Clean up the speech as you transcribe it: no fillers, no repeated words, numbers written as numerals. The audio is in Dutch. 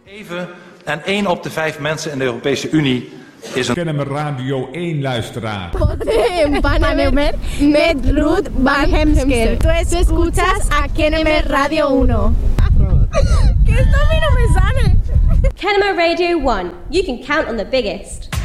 Even en 1 op de 5 mensen in de Europese Unie is een Kennemer Radio 1 luisteraar. En Panamá met Ruth Van Hemsker. Tú escuchas a Kennemer Radio 1. ¿Qué esto a mí no me sale? Kennemer Radio 1. You can count on the biggest.